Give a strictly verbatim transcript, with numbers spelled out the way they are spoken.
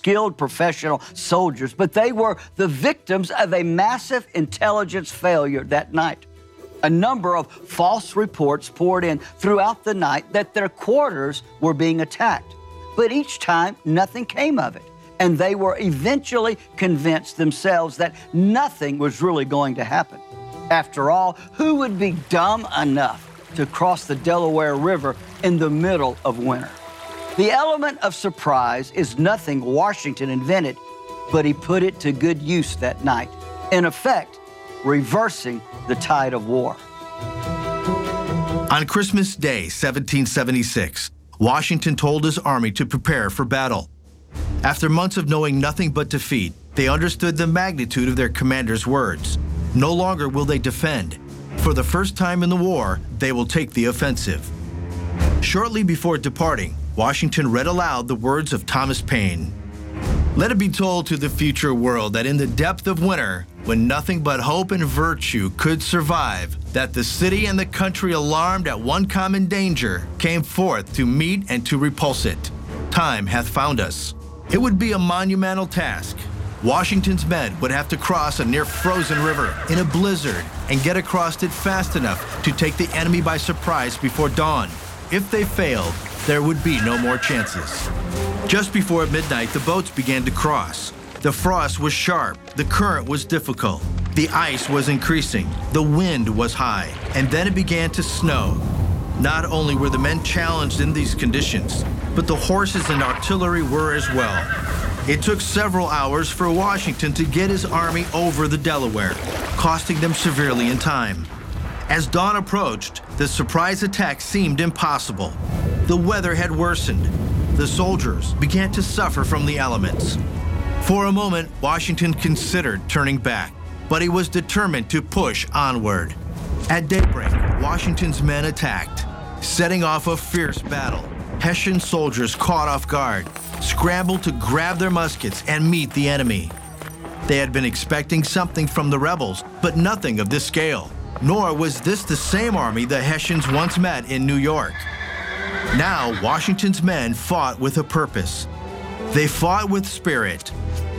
skilled professional soldiers, but they were the victims of a massive intelligence failure that night. A number of false reports poured in throughout the night that their quarters were being attacked, but each time nothing came of it, and they were eventually convinced themselves that nothing was really going to happen. After all, who would be dumb enough to cross the Delaware River in the middle of winter? The element of surprise is nothing Washington invented, but he put it to good use that night, in effect, reversing the tide of war. On Christmas Day, seventeen seventy-six, Washington told his army to prepare for battle. After months of knowing nothing but defeat, they understood the magnitude of their commander's words. No longer will they defend. For the first time in the war, they will take the offensive. Shortly before departing, Washington read aloud the words of Thomas Paine. Let it be told to the future world that in the depth of winter, when nothing but hope and virtue could survive, that the city and the country, alarmed at one common danger, came forth to meet and to repulse it. Time hath found us. It would be a monumental task. Washington's men would have to cross a near-frozen river in a blizzard and get across it fast enough to take the enemy by surprise before dawn. If they failed, there would be no more chances. Just before midnight, the boats began to cross. The frost was sharp, the current was difficult, the ice was increasing, the wind was high, and then it began to snow. Not only were the men challenged in these conditions, but the horses and artillery were as well. It took several hours for Washington to get his army over the Delaware, costing them severely in time. As dawn approached, the surprise attack seemed impossible. The weather had worsened. The soldiers began to suffer from the elements. For a moment, Washington considered turning back, but he was determined to push onward. At daybreak, Washington's men attacked, setting off a fierce battle. Hessian soldiers, caught off guard, scrambled to grab their muskets and meet the enemy. They had been expecting something from the rebels, but nothing of this scale. Nor was this the same army the Hessians once met in New York. Now, Washington's men fought with a purpose. They fought with spirit,